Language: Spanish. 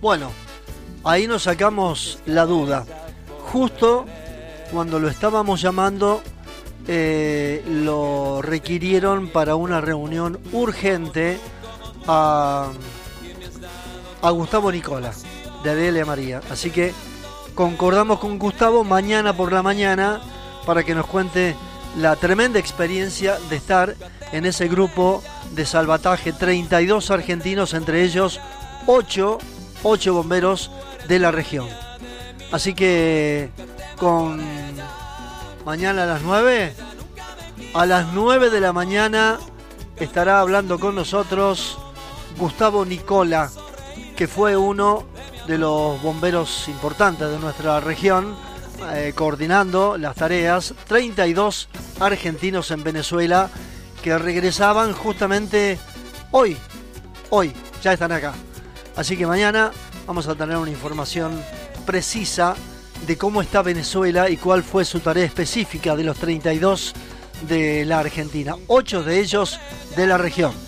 Bueno, ahí nos sacamos la duda. Justo cuando lo estábamos llamando, lo requirieron para una reunión urgente a Gustavo Nicola, de Delia María. Así que concordamos con Gustavo mañana por la mañana para que nos cuente la tremenda experiencia de estar en ese grupo de salvataje. 32 argentinos, entre ellos 8 bomberos de la región. Así que con mañana a las 9 de la mañana estará hablando con nosotros Gustavo Nicola, que fue uno de los bomberos importantes de nuestra región, coordinando las tareas. 32 argentinos en Venezuela que regresaban justamente hoy ya están acá. Así que mañana vamos a tener una información precisa de cómo está Venezuela y cuál fue su tarea específica de los 32 de la Argentina, 8 de ellos de la región.